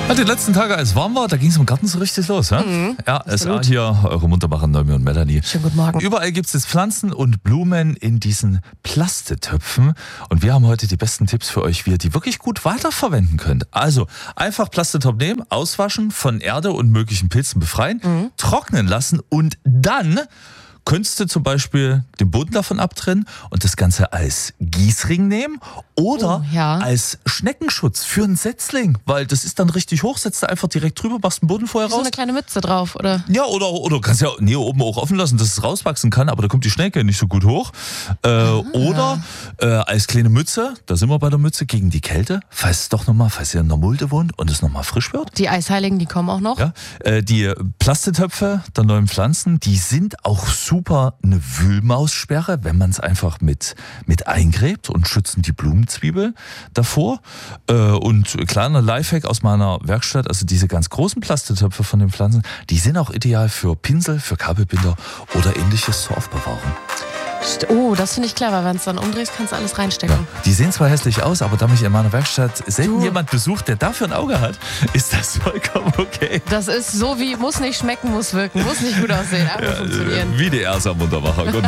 Ja, die letzten Tage, als es warm war, da ging es im Garten so richtig los. Ja? RSA hier, eure Muntermacher Naomi und Melanie. Schönen guten Morgen. Überall gibt es jetzt Pflanzen und Blumen in diesen Plastetöpfen. Und wir haben heute die besten Tipps für euch, wie ihr die wirklich gut weiterverwenden könnt. Also einfach Plastetopf nehmen, auswaschen, von Erde und möglichen Pilzen befreien, trocknen lassen und dann könntest du zum Beispiel den Boden davon abtrennen und das Ganze als Gießring nehmen oder als Schneckenschutz für einen Setzling, weil das ist dann richtig hoch, setzt du einfach direkt drüber, machst den Boden vorher raus. So eine kleine Mütze drauf, oder? Ja, oder kannst ja oben auch offen lassen, dass es rauswachsen kann, aber da kommt die Schnecke nicht so gut hoch. Oder als kleine Mütze, da sind wir bei der Mütze, gegen die Kälte, falls ihr in der Mulde wohnt und es nochmal frisch wird. Die Eisheiligen, die kommen auch noch. Ja, die Plastetöpfe der neuen Pflanzen, die sind auch super eine Wühlmaussperre, wenn man es einfach mit eingräbt und schützen die Blumenzwiebel davor. Und kleiner Lifehack aus meiner Werkstatt, also diese ganz großen Plastetöpfe von den Pflanzen, die sind auch ideal für Pinsel, für Kabelbinder oder ähnliches zur Aufbewahrung. Oh, das finde ich clever. Wenn du es dann umdrehst, kannst du alles reinstecken. Ja, die sehen zwar hässlich aus, aber da mich in meiner Werkstatt selten jemand besucht, der dafür ein Auge hat, ist das vollkommen okay. Das ist so wie, muss nicht schmecken, muss wirken, muss nicht gut aussehen, einfach funktionieren. Wie die RSA Muntermacher.